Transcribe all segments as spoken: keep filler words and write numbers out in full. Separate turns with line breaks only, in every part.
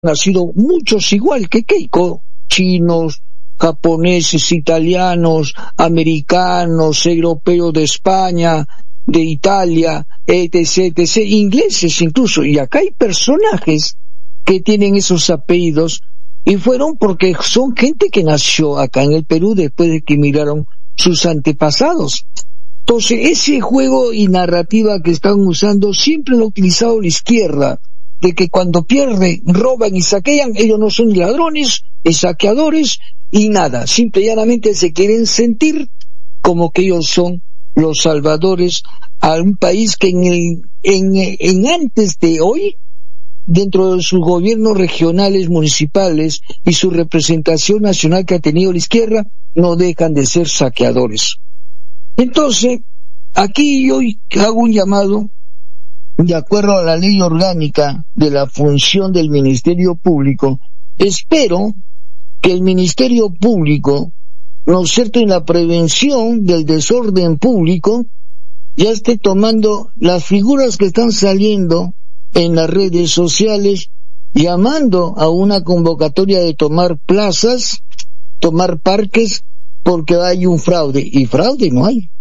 ha sido muchos igual que Keiko, chinos, japoneses, italianos, americanos, europeos de España, de Italia, etc, etc, ingleses incluso, y acá hay personajes que tienen esos apellidos y fueron porque son gente que nació acá en el Perú después de que emigraron sus antepasados. Entonces ese juego y narrativa que están usando siempre lo ha utilizado la izquierda, de que cuando pierden, roban y saquean, ellos no son ni ladrones, ni saqueadores y nada, simple y llanamente se quieren sentir como que ellos son los salvadores a un país que en, el, en, en antes de hoy, dentro de sus gobiernos regionales, municipales y su representación nacional que ha tenido la izquierda, no dejan de ser saqueadores. Entonces, aquí yo hago un llamado, de acuerdo a la ley orgánica de la función del Ministerio Público. Espero que el Ministerio Público, ¿no es cierto?, en la prevención del desorden público, ya esté tomando las figuras que están saliendo en las redes sociales, llamando a una convocatoria de tomar plazas, tomar parques, porque hay un fraude. Y fraude no hay.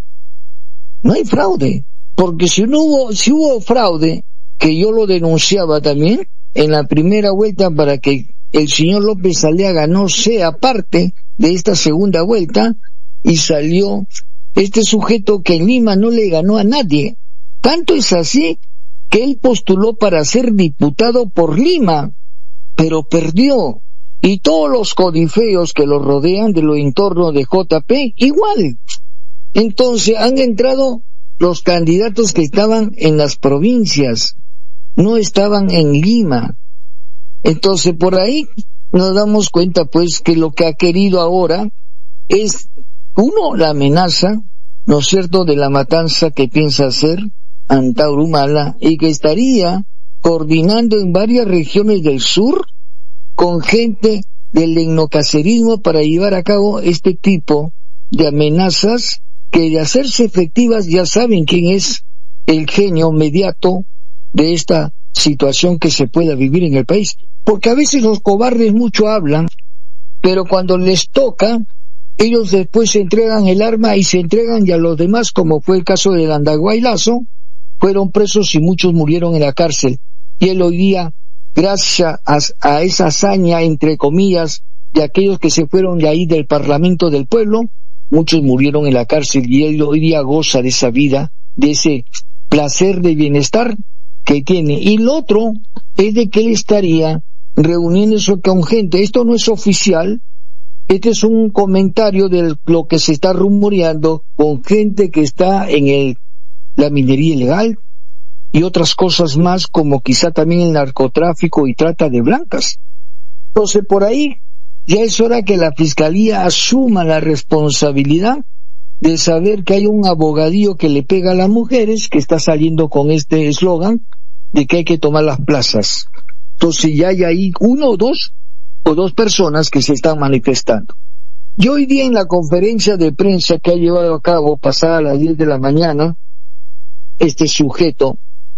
No hay fraude. Porque si no hubo, si hubo fraude, que yo lo denunciaba también, en la primera vuelta para que el señor López Aliaga no sea parte de esta segunda vuelta, y salió este sujeto que en Lima no le ganó a nadie. Tanto es así que él postuló para ser diputado por Lima, pero perdió. Y todos los codifeos que lo rodean de lo entorno de J P, igual. Entonces han entrado los candidatos que estaban en las provincias, no estaban en Lima. Entonces por ahí nos damos cuenta pues que lo que ha querido ahora es, uno, la amenaza, ¿no es cierto?, de la matanza que piensa hacer Antauro Humala, y que estaría coordinando en varias regiones del sur con gente del etnocacerismo para llevar a cabo este tipo de amenazas que, de hacerse efectivas, ya saben quién es el genio mediato de esta situación que se pueda vivir en el país. Porque a veces los cobardes mucho hablan, pero cuando les toca, ellos después se entregan el arma y se entregan ya a los demás, como fue el caso de Landaguay Lazo, fueron presos y muchos murieron en la cárcel. Y él hoy día, gracias a, a esa hazaña, entre comillas, de aquellos que se fueron de ahí del Parlamento del Pueblo, muchos murieron en la cárcel, y él hoy día goza de esa vida, de ese placer de bienestar que tiene. Y lo otro es de que él estaría reuniéndose con gente, esto no es oficial, este es un comentario de lo que se está rumoreando, con gente que está en el, la minería ilegal y otras cosas más, como quizá también el narcotráfico y trata de blancas. Entonces por ahí ya es hora que la Fiscalía asuma la responsabilidad de saber que hay un abogadillo que le pega a las mujeres, que está saliendo con este eslogan de que hay que tomar las plazas. Entonces ya hay ahí uno o dos o dos personas que se están manifestando. Yo hoy día en la conferencia de prensa que ha llevado a cabo pasada a las diez de la mañana, este sujeto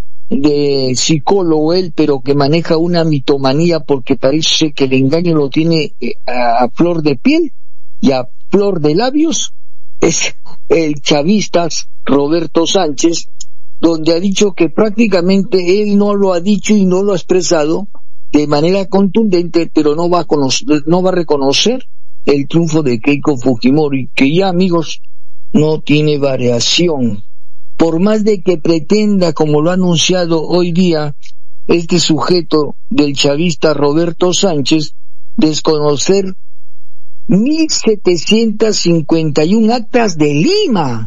de psicólogo él, pero que maneja una mitomanía porque parece que el engaño lo tiene a, a flor de piel y a flor de labios, es el chavista Roberto Sánchez, donde ha dicho que prácticamente él no lo ha dicho y no lo ha expresado de manera contundente, pero no va a conocer, no va a reconocer el triunfo de Keiko Fujimori, que ya, amigos, no tiene variación. Por más de que pretenda, como lo ha anunciado hoy día este sujeto del chavista Roberto Sánchez, desconocer mil setecientas cincuenta y un actas de Lima.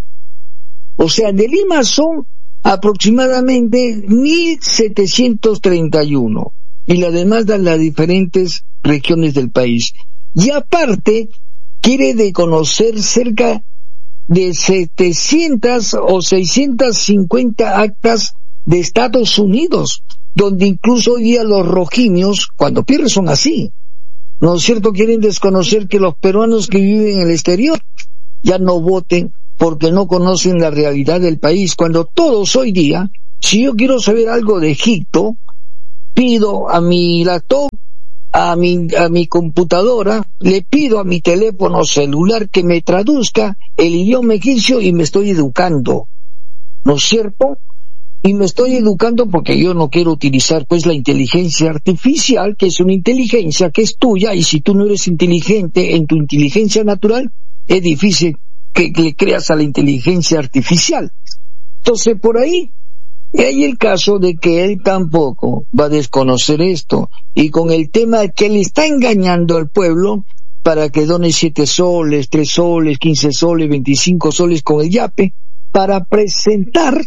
O sea, de Lima son aproximadamente mil setecientos treinta y uno, y las demás dan las diferentes regiones del país. Y aparte, quiere de conocer cerca de setecientas o seiscientas cincuenta actas de Estados Unidos, donde incluso hoy día los rojinios, cuando pierden, son así. ¿No es cierto? Quieren desconocer que los peruanos que viven en el exterior ya no voten porque no conocen la realidad del país, cuando todos hoy día, si yo quiero saber algo de Egipto, pido a mi laptop, a mi, a mi computadora, le pido a mi teléfono celular que me traduzca el idioma egipcio y me estoy educando, ¿no es cierto? Y me estoy educando porque yo no quiero utilizar pues la inteligencia artificial, que es una inteligencia que es tuya, y si tú no eres inteligente en tu inteligencia natural, es difícil que, que le creas a la inteligencia artificial. Entonces por ahí hay el caso de que él tampoco va a desconocer esto, y con el tema de que él está engañando al pueblo para que done siete soles, tres soles, quince soles, veinticinco soles con el yape, para presentar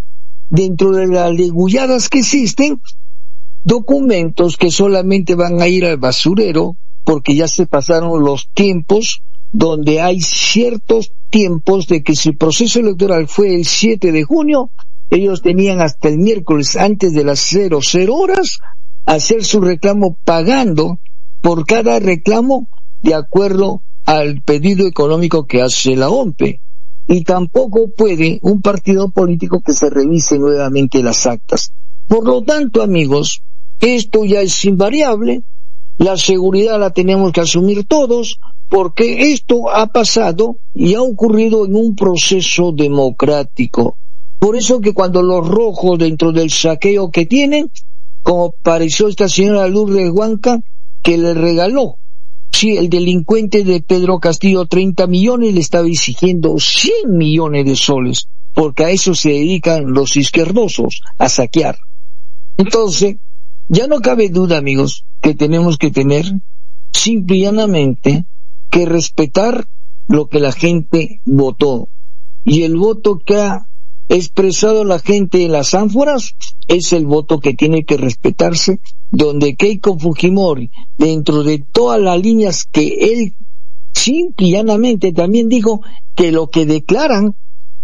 dentro de las legulladas que existen documentos que solamente van a ir al basurero, porque ya se pasaron los tiempos donde hay ciertos tiempos de que si el proceso electoral fue el siete de junio, ellos tenían hasta el miércoles antes de las cero cero horas hacer su reclamo pagando por cada reclamo de acuerdo al pedido económico que hace la O M P E. Y tampoco puede un partido político que se revise nuevamente las actas. Por lo tanto, amigos, esto ya es invariable, la seguridad la tenemos que asumir todos, porque esto ha pasado y ha ocurrido en un proceso democrático. Por eso que cuando los rojos, dentro del saqueo que tienen, como pareció esta señora Lourdes Huanca, que le regaló, sí, el delincuente de Pedro Castillo treinta millones, le estaba exigiendo cien millones de soles, porque a eso se dedican los izquierdosos, a saquear. Entonces, ya no cabe duda, amigos, que tenemos que tener simple y llanamente que respetar lo que la gente votó. Y el voto que ha expresado la gente en las ánforas es el voto que tiene que respetarse, donde Keiko Fujimori, dentro de todas las líneas que él simple y llanamente también dijo que lo que declaran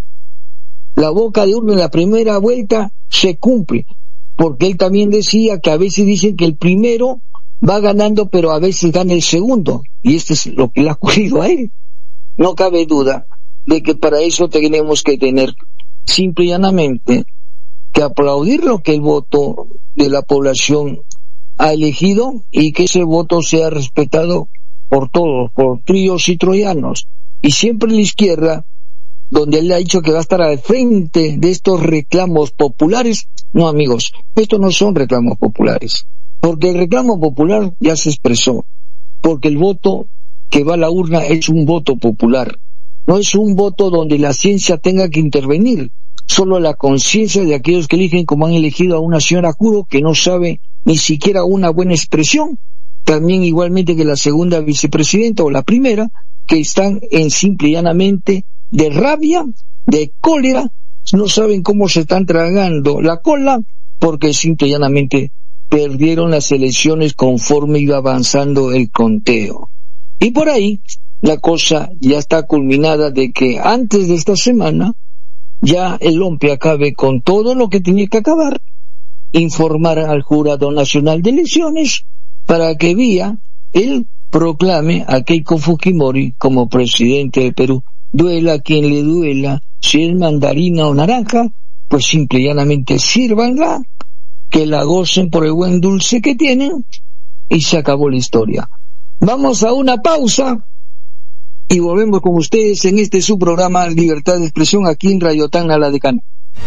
la boca de urna en la primera vuelta se cumple, porque él también decía que a veces dicen que el primero va ganando, pero a veces gana el segundo, y esto es lo que le ha ocurrido a él. No cabe duda de que para eso tenemos que tener simple y llanamente que aplaudir lo que el voto de la población ha elegido, y que ese voto sea respetado por todos, por tríos y troyanos. Y siempre la izquierda, donde él ha dicho que va a estar al frente de estos reclamos populares. No, amigos, estos no son reclamos populares, porque el reclamo popular ya se expresó, porque el voto que va a la urna es un voto popular, no es un voto donde la ciencia tenga que intervenir, solo la conciencia de aquellos que eligen, como han elegido a una señora Curo que no sabe ni siquiera una buena expresión, también igualmente que la segunda vicepresidenta o la primera, que están en simple y llanamente de rabia, de cólera, no saben cómo se están tragando la cola, porque simple y llanamente perdieron las elecciones conforme iba avanzando el conteo. Y por ahí la cosa ya está culminada, de que antes de esta semana ya el O M P E acabe con todo lo que tenía que acabar, informar al Jurado Nacional de Elecciones para que vía él proclame a Keiko Fujimori como presidente de Perú. Duela a quien le duela, si es mandarina o naranja, pues simple y llanamente sírvanla, que la gocen por el buen dulce que tienen, y se acabó la historia. Vamos a una pausa y volvemos con ustedes en este su programa Libertad de Expresión, aquí en Radio Tacna La Decana.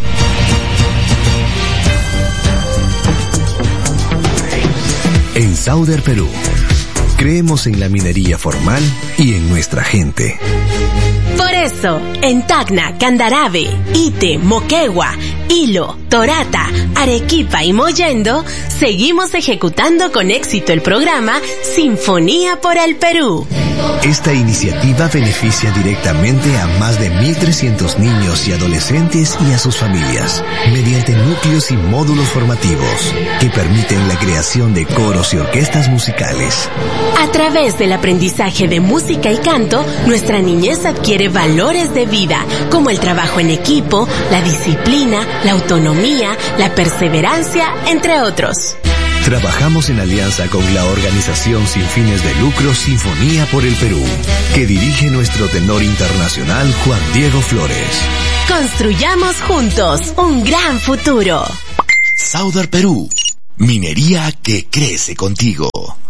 En Sauder Perú, creemos en la minería formal y en nuestra gente.
Por eso, en Tacna, Candarave, Ite, Moquegua, Hilo, Torata, Arequipa y Mollendo, seguimos ejecutando con éxito el programa Sinfonía por el Perú.
Esta iniciativa beneficia directamente a más de mil trescientos niños y adolescentes y a sus familias, mediante núcleos y módulos formativos que permiten la creación de coros y orquestas musicales.
A través del aprendizaje de música y canto, nuestra niñez adquiere valores de vida, como el trabajo en equipo, la disciplina, la autonomía, la perseverancia, entre otros.
Trabajamos en alianza con la organización sin fines de lucro Sinfonía por el Perú, que dirige nuestro tenor internacional Juan Diego Flores.
Construyamos juntos un gran futuro.
Sauder Perú,
minería que crece contigo.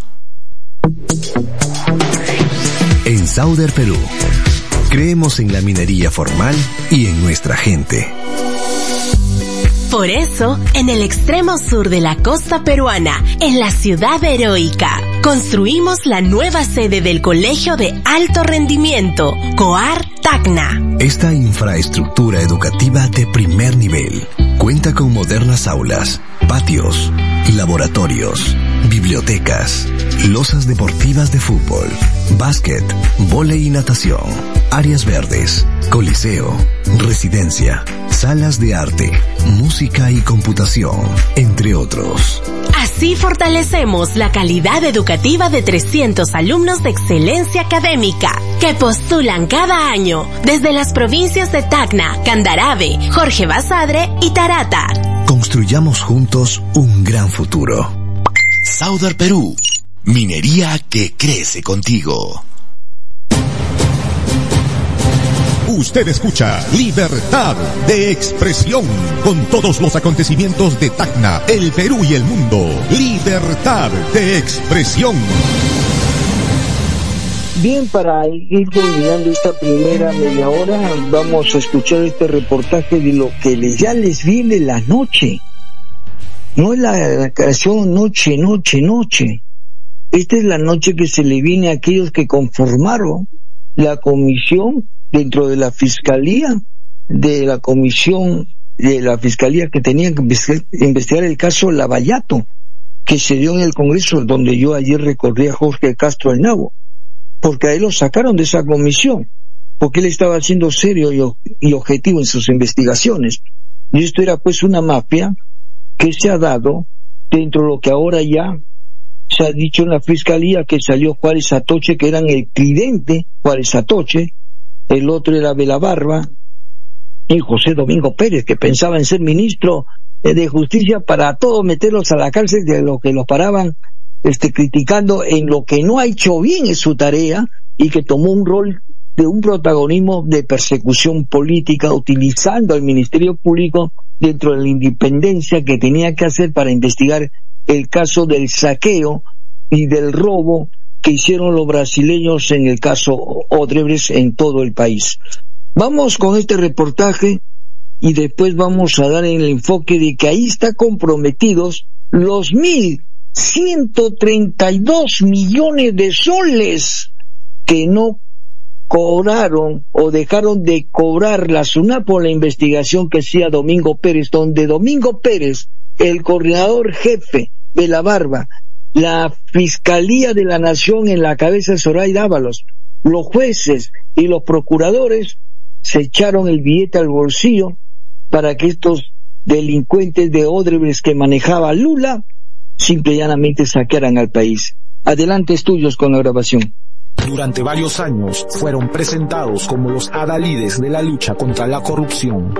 En Sauder Perú, creemos en la minería formal y en nuestra gente.
Por eso, en el extremo sur de la costa peruana, en la ciudad heroica, construimos la nueva sede del Colegio de Alto Rendimiento, COAR Tacna.
Esta infraestructura educativa de primer nivel cuenta con modernas aulas, patios, laboratorios, bibliotecas, losas deportivas de fútbol, básquet, vóley y natación, áreas verdes, coliseo, residencia, salas de arte, música y computación, entre otros.
Así fortalecemos la calidad educativa de trescientos alumnos de excelencia académica que postulan cada año desde las provincias de Tacna, Candarave, Jorge Basadre y Tarata.
Construyamos juntos un gran futuro.
Sauder Perú, minería que crece contigo.
Usted escucha Libertad de Expresión con todos los acontecimientos de Tacna, el Perú y el mundo. Libertad de Expresión.
Bien, para ir terminando esta primera media hora, vamos a escuchar este reportaje de lo que ya les viene la noche. No es la canción Noche, Noche, Noche. Esta es la noche que se le viene a aquellos que conformaron la comisión dentro de la fiscalía, de la comisión de la fiscalía que tenía que investigar el caso Lavallato, que se dio en el Congreso, donde yo ayer recordé a Jorge Castro el Nabo, porque a él lo sacaron de esa comisión, porque él estaba siendo serio y, y objetivo en sus investigaciones. Y esto era pues una mafia que se ha dado dentro de lo que ahora ya se ha dicho en la fiscalía, que salió Juárez Atoche, que eran el tridente, Juárez Atoche, el otro era Belabarba, y José Domingo Pérez, que pensaba en ser ministro de Justicia para todos meterlos a la cárcel, de lo que los paraban este, criticando en lo que no ha hecho bien en su tarea, y que tomó un rol de un protagonismo de persecución política, utilizando al Ministerio Público dentro de la independencia que tenía que hacer para investigar el caso del saqueo y del robo que hicieron los brasileños en el caso Odebrecht en todo el país. Vamos con este reportaje y después vamos a dar el enfoque de que ahí están comprometidos los mil ciento treinta y dos millones de soles que no cobraron o dejaron de cobrar la SUNAT por la investigación que hacía Domingo Pérez, donde Domingo Pérez, el coordinador jefe de la Barba, la Fiscalía de la Nación en la cabeza de Zoraida Ábalos, los jueces y los procuradores se echaron el billete al bolsillo para que estos delincuentes de Odebrecht que manejaba Lula simple y llanamente saquearan al país. Adelante, estudios con la grabación.
Durante varios años fueron presentados como los adalides de la lucha contra la corrupción.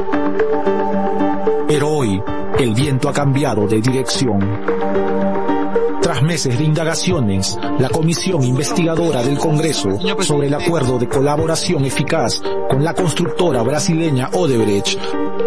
Pero hoy el viento ha cambiado de dirección. Tras meses de indagaciones, la Comisión Investigadora del Congreso sobre el acuerdo de colaboración eficaz con la constructora brasileña Odebrecht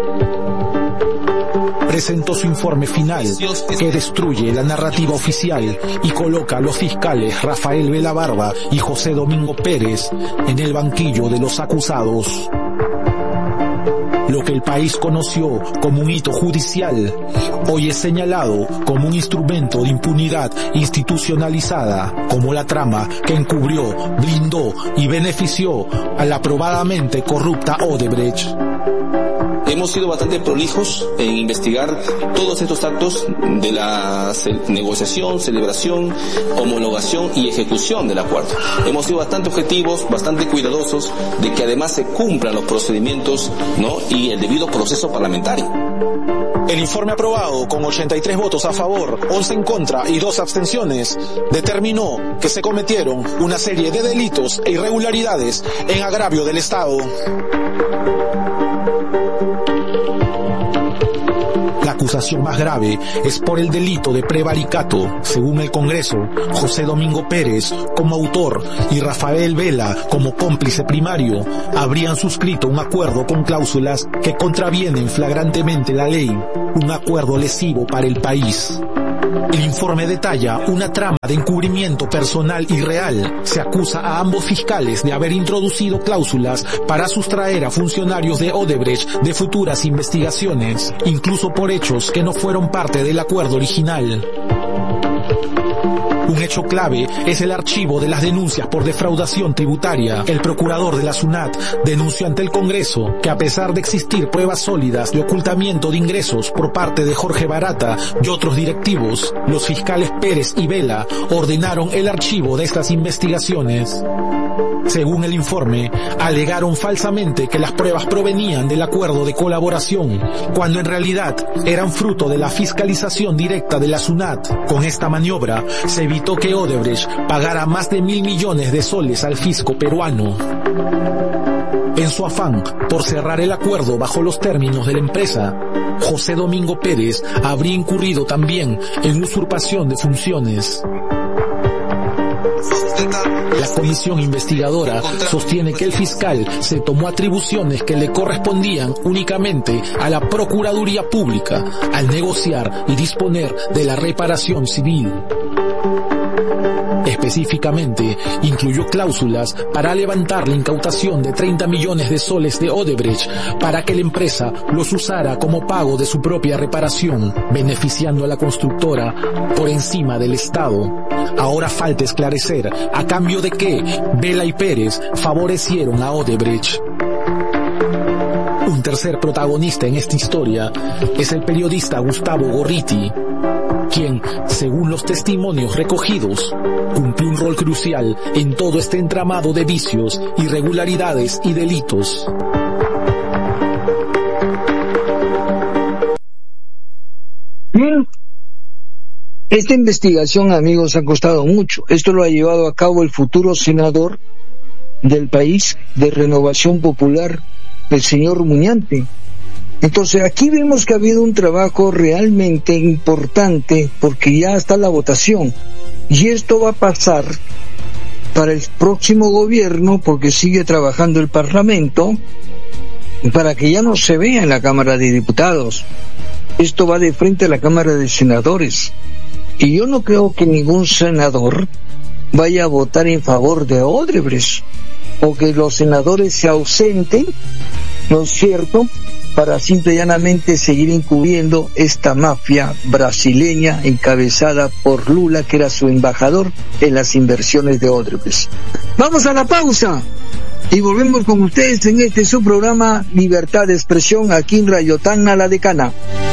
presentó su informe final, que destruye la narrativa oficial y coloca a los fiscales Rafael Belabarba y José Domingo Pérez en el banquillo de los acusados. Lo que el país conoció como un hito judicial, hoy es señalado como un instrumento de impunidad institucionalizada, como la trama que encubrió, blindó y benefició a la probadamente corrupta Odebrecht.
Hemos sido bastante prolijos en investigar todos estos actos de la negociación, celebración, homologación y ejecución del acuerdo. Hemos sido bastante objetivos, bastante cuidadosos de que además se cumplan los procedimientos, ¿no?, y el debido proceso parlamentario.
El informe aprobado con ochenta y tres votos a favor, once en contra y dos abstenciones, determinó que se cometieron una serie de delitos e irregularidades en agravio del Estado. La acusación más grave es por el delito de prevaricato. Según el Congreso, José Domingo Pérez, como autor, y Rafael Vela, como cómplice primario, habrían suscrito un acuerdo con cláusulas que contravienen flagrantemente la ley, un acuerdo lesivo para el país. El informe detalla una trama de encubrimiento personal y real. Se acusa a ambos fiscales de haber introducido cláusulas para sustraer a funcionarios de Odebrecht de futuras investigaciones, incluso por hechos que no fueron parte del acuerdo original. Un hecho clave es el archivo de las denuncias por defraudación tributaria. El procurador de la SUNAT denunció ante el Congreso que, a pesar de existir pruebas sólidas de ocultamiento de ingresos por parte de Jorge Barata y otros directivos, los fiscales Pérez y Vela ordenaron el archivo de estas investigaciones. Según el informe, alegaron falsamente que las pruebas provenían del acuerdo de colaboración, cuando en realidad eran fruto de la fiscalización directa de la SUNAT. Con esta maniobra se evitó que Odebrecht pagara más de mil millones de soles al fisco peruano. En su afán por cerrar el acuerdo bajo los términos de la empresa, José Domingo Pérez habría incurrido también en usurpación de funciones. La comisión investigadora sostiene que el fiscal se tomó atribuciones que le correspondían únicamente a la Procuraduría Pública al negociar y disponer de la reparación civil. Específicamente, incluyó cláusulas para levantar la incautación de treinta millones de soles de Odebrecht para que la empresa los usara como pago de su propia reparación, beneficiando a la constructora por encima del Estado. Ahora falta esclarecer a cambio de qué Vela y Pérez favorecieron a Odebrecht. Un tercer protagonista en esta historia es el periodista Gustavo Gorriti, quien, según los testimonios recogidos, cumplió un rol crucial en todo este entramado de vicios, irregularidades y delitos.
Bien. Esta investigación, amigos, ha costado mucho. Esto lo ha llevado a cabo el futuro senador del país de Renovación Popular, el señor Muñante. Entonces aquí vemos que ha habido un trabajo realmente importante, porque ya está la votación y esto va a pasar para el próximo gobierno, porque sigue trabajando el Parlamento, para que ya no se vea en la Cámara de Diputados. Esto va de frente a la Cámara de Senadores y yo no creo que ningún senador vaya a votar en favor de Odebrecht o que los senadores se ausenten, ¿no es cierto?, para simple y llanamente seguir encubriendo esta mafia brasileña encabezada por Lula, que era su embajador en las inversiones de Odebrecht. Vamos a la pausa y volvemos con ustedes en este su programa Libertad de Expresión, aquí en Radio Tacna, La Decana.